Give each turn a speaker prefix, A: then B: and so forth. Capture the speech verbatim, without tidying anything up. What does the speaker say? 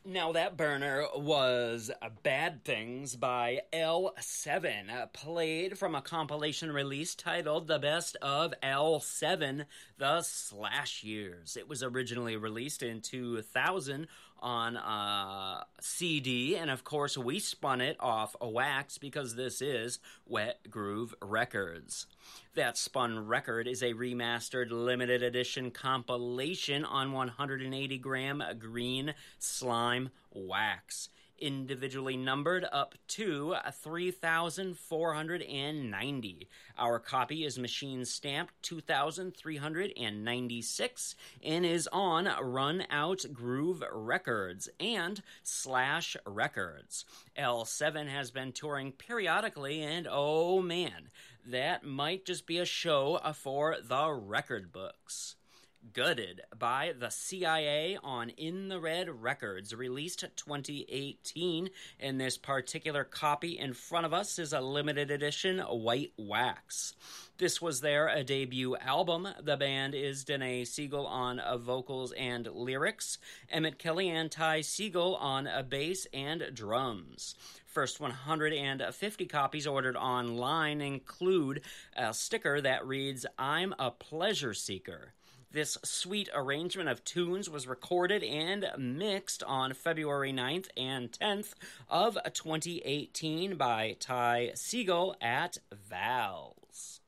A: Now that burner was uh, Bad Things by L seven, uh, played from a compilation release titled The Best of L seven, The Slash Years. It was originally released in two thousand on uh, C D, and of course we spun it off a wax because this is Wet Groove Records. That spun record is a remastered limited edition compilation on one hundred eighty gram green slime wax, individually numbered up to three thousand four hundred ninety. Our copy is machine stamped two thousand three hundred ninety-six and is on Run Out Groove Records and Slash Records. L seven has been touring periodically, and oh man, that might just be a show for the record books. Gutted by the C I A on In the Red Records, released twenty eighteen, and this particular copy in front of us is a limited edition white wax. This was their debut album. The band is Danae Siegel on vocals and lyrics, Emmett Kelly and Ty Siegel on bass and drums. First one hundred fifty copies ordered online include a sticker that reads, "I'm a pleasure seeker." This sweet arrangement of tunes was recorded and mixed on February ninth and tenth of twenty eighteen by Ty Siegel at Val's.